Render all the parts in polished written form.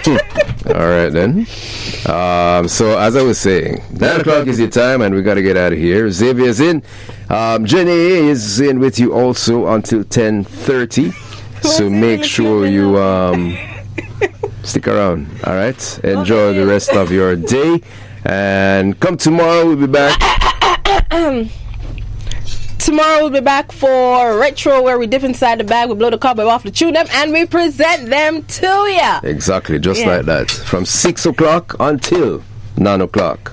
All right then. So as I was saying, 9 o'clock is your time, and we got to get out of here. Xavier's in. Jenny is in with you also until 10:30. So make sure you stick around. All right. Enjoy the rest of your day, and come tomorrow. We'll be back. Tomorrow we'll be back for Retro, where we dip inside the bag, we blow the cobweb off the tune them, and we present them to you. Exactly, just like that. From 6 o'clock until 9 o'clock.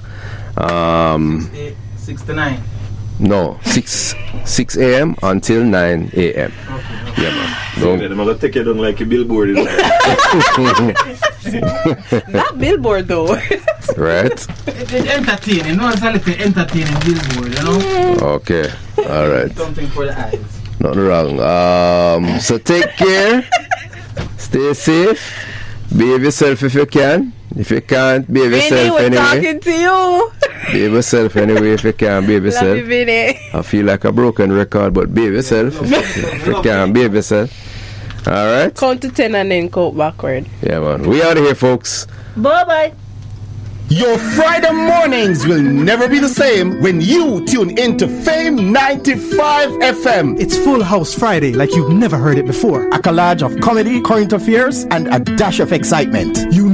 6 to 9. No, 6 a.m. until 9 a.m. Okay. Yeah, man. I'm going to take you down like a billboard. Not billboard, though. Right? It's entertaining. No, it's a little entertaining billboard, you know? Okay, all right. Something for the eyes. Nothing wrong. So take care. Stay safe. Behave yourself if you can. If you can't, behave yourself Vinny, we're anyway. talking to you. Behave yourself anyway if you can. Behave yourself. Love you, Vinny. I feel like a broken record, but behave yourself if you can. Behave yourself. All right? Count to 10 and then count backward. Yeah, man. We out of here, folks. Bye-bye. Your Friday mornings will never be the same when you tune into Fame 95 FM. It's Full House Friday like you've never heard it before. A collage of comedy, current affairs, and a dash of excitement. You